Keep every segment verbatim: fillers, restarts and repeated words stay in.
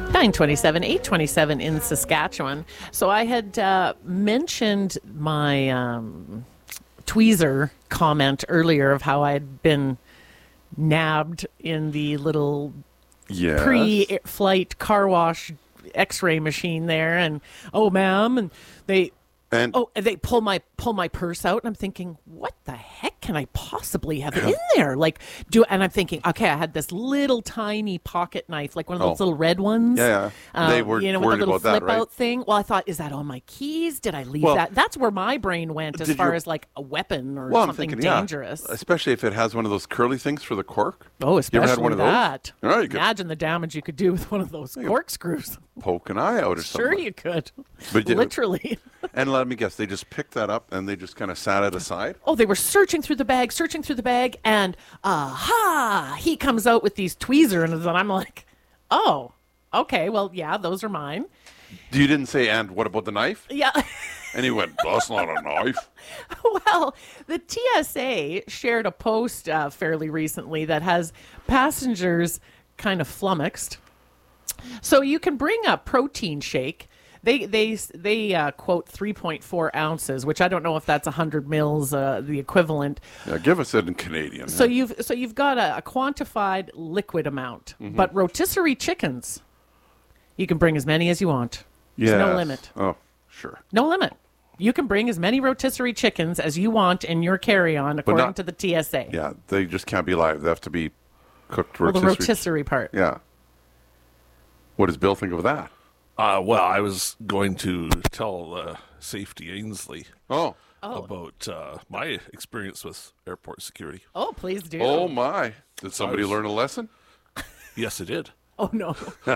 nine twenty-seven, eight twenty-seven in Saskatchewan. So I had uh, mentioned my um, tweezer comment earlier of how I'd been nabbed in the little Yes. pre-flight car wash x-ray machine there. And, oh, ma'am, and they... And Oh, and they pull my pull my purse out, and I'm thinking, what the heck can I possibly have in there? Like, do and I'm thinking, okay, I had this little tiny pocket knife, like one of those Oh. little red ones. Yeah, yeah. Um, They were you know, with worried the little about that, flip right? out thing. Well, I thought, is that on my keys? Did I leave Well, that? That's where my brain went as did far you- as like a weapon or well, I'm something thinking, yeah, dangerous. especially if it has one of those curly things for the cork. Oh, You especially ever had one of those? that. Oh, you could Imagine the damage you could do with one of those corkscrews. poke an eye out or Sure, something. you could. But you- Literally. And let me guess, they just picked that up and they just kind of sat it aside. Oh, they were searching through the bag, searching through the bag, and aha, he comes out with these tweezers, and I'm like, oh, okay, well, yeah, those are mine. You didn't say, and what about the knife? Yeah. And he went, that's not a knife. Well, the T S A shared a post uh, fairly recently that has passengers kind of flummoxed. So you can bring a protein shake. They they they uh, quote three point four ounces, which I don't know if that's one hundred mils, uh, the equivalent. Yeah, give us it in Canadian. So you've so you've got a, a quantified liquid amount, Mm-hmm. but rotisserie chickens, you can bring as many as you want. There's no Yes. limit. Oh, sure. No limit. You can bring as many rotisserie chickens as you want in your carry-on, according not- to the T S A. Yeah, they just can't be live. They have to be cooked Well, the rotisserie. rotisserie part. Yeah. What does Bill think of that? Uh, well, I was going to tell uh, Safety Ainsley Oh. about uh, my experience with airport security. Oh, please do. Oh, my. Did somebody was- learn a lesson? Yes, it did. Oh, no.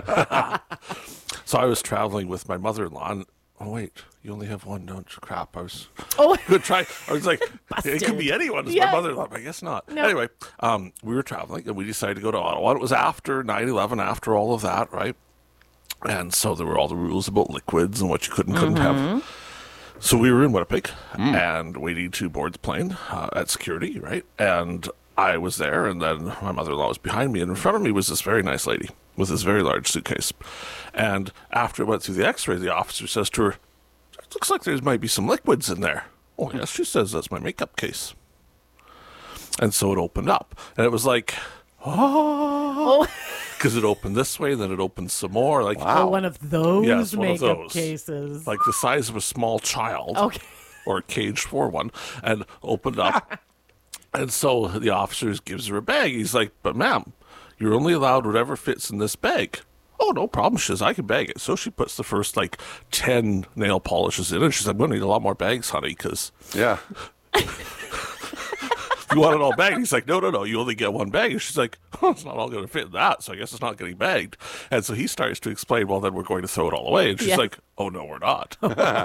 So I was traveling with my mother-in-law. And, oh wait, you only have one, don't you? Crap, I was Oh, going to try. I was like, it Busted. could be anyone. It's Yeah. my mother-in-law. But I guess not. No. Anyway, um, we were traveling, and we decided to go to Ottawa. It was after nine eleven, after all of that, right? And so there were all the rules about liquids and what you could and couldn't have. So we were in Winnipeg and waiting to board the plane uh, at security, right? And I was there, and then my mother-in-law was behind me, and in front of me was this very nice lady with this very large suitcase. And after it went through the x-ray, the officer says to her, it looks like there might be some liquids in there. Oh, yes, she says that's my makeup case. And so it opened up, and it was like, oh, because it opened this way, then it opened some more, like oh, one of those Yes, one of makeup those. cases. like the size of a small child, Okay. or a caged for one, and opened up. And so the officer gives her a bag. He's like, but ma'am, you're only allowed whatever fits in this bag. Oh, no problem. She says, I can bag it. So she puts the first like ten nail polishes in, and she's like, I'm going to need a lot more bags, honey, because Yeah. you want it all bagged. He's like, no, no, no, you only get one bag. And she's like, oh, it's not all going to fit in that, so I guess it's not getting bagged. And so he starts to explain, well, then we're going to throw it all away. And she's Yeah. like, oh, no, we're not.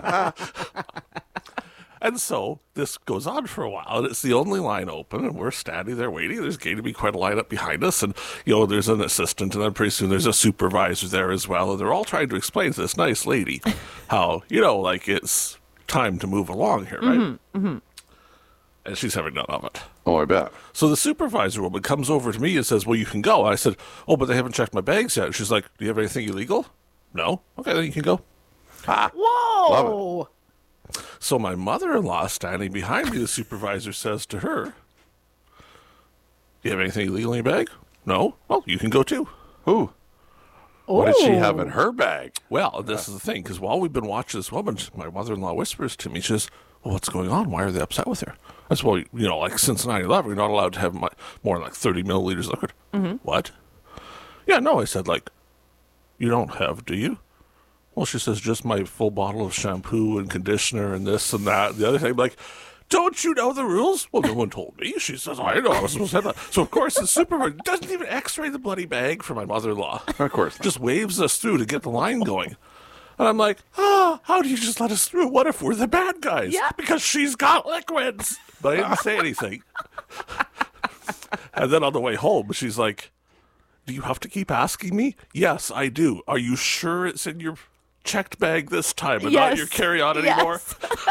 And so this goes on for a while, and it's the only line open, and we're standing there waiting. There's going to be quite a line up behind us, and, you know, there's an assistant, and then pretty soon there's a supervisor there as well, and they're all trying to explain to this nice lady how, you know, like, it's time to move along here, right? Mm-hmm, mm-hmm. And she's having none of it. Oh, I bet. So the supervisor woman comes over to me and says, well, you can go. And I said, oh, but they haven't checked my bags yet. And she's like, do you have anything illegal? No? Okay, then you can go. Whoa. So my mother-in-law standing behind me, the supervisor says to her, do you have anything illegal in your bag? No? Well, you can go too. Who? What did she Oh. have in her bag? Well, this is the thing, because while we've been watching this woman, my mother-in-law whispers to me, she says, well, what's going on? Why are they upset with her? I said, well, you know, like since nine eleven, you're not allowed to have my, more than like thirty milliliters of liquid. Mm-hmm. What? Yeah, no, I said, like, you don't have, do you? Well, she says, just my full bottle of shampoo and conditioner and this and that and the other thing. I'm like, don't you know the rules? Well, no one told me. She says, I know I was supposed to have that. So, of course, the supervisor doesn't even x-ray the bloody bag for my mother-in-law. Of course not. Just waves us through to get the line going. And I'm like, ah, how do you just let us through? What if we're the bad guys? Yeah. Because she's got liquids. But I didn't say anything. And then on the way home, she's like, do you have to keep asking me? Yes, I do. Are you sure it's in your checked bag this time and not Yes. your carry-on Yes. anymore?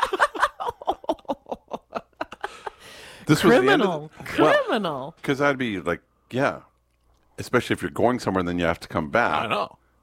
This was the end Criminal. of Criminal. Because I'd be like, yeah. Especially if you're going somewhere and then you have to come back. I know.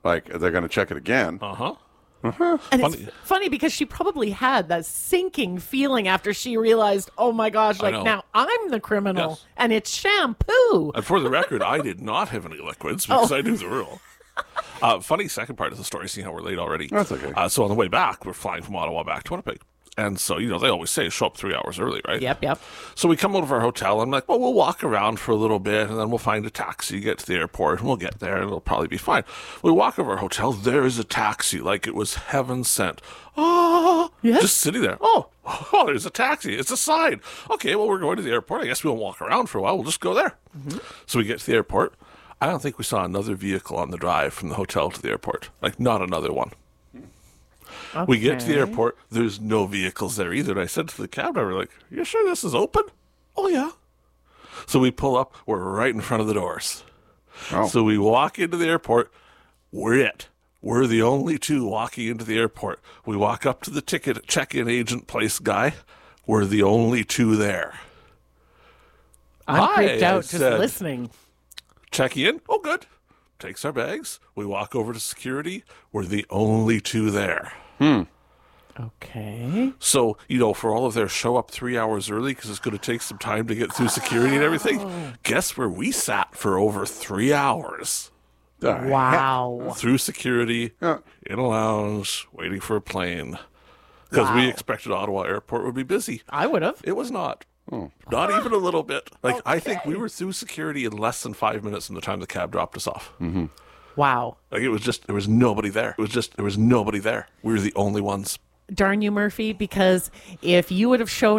Like, they're going to check it again. Uh-huh. And Funny. it's funny because she probably had that sinking feeling after she realized, oh my gosh, like know. now I'm the criminal Yes. and it's shampoo. And for the record, I did not have any liquids Oh. because I knew the rule. Uh, funny second part of the story, seeing how we're late already. That's okay. Uh, so on the way back, we're flying from Ottawa back to Winnipeg. And so, you know, they always say show up three hours early, right? Yep, yep. So we come out of our hotel, and I'm like, well, we'll walk around for a little bit, and then we'll find a taxi, get to the airport, and we'll get there, and it'll probably be fine. We walk over our hotel, there's a taxi, like it was heaven sent. Oh, Yes. just sitting there. Oh, oh, there's a taxi. It's a sign. Okay, well, we're going to the airport. I guess we won't walk around for a while. We'll just go there. Mm-hmm. So we get to the airport. I don't think we saw another vehicle on the drive from the hotel to the airport. Like, not another one. Okay. We get to the airport. There's no vehicles there either. And I said to the cab driver, like, you sure this is open? Oh, yeah. So we pull up. We're right in front of the doors. Oh. So we walk into the airport. We're it. We're the only two walking into the airport. We walk up to the ticket check-in agent place guy. We're the only two there. I'm Hi, creeped I out just said. listening. Check in. Oh, good. Takes our bags. We walk over to security. We're the only two there. Okay. So, you know, for all of their show up three hours early because it's going to take some time to get through security and everything, guess where we sat for over three hours? The heck? Wow. Through security, Yeah. in a lounge, waiting for a plane. Because we Wow. expected Ottawa Airport would be busy. I would have. It was not. Not even a little bit. Like, I think we were through security in less than five minutes from the time the cab dropped us off. Wow. Like, it was just, there was nobody there. It was just, there was nobody there. We were the only ones. Darn you, Murphy, because if you would have shown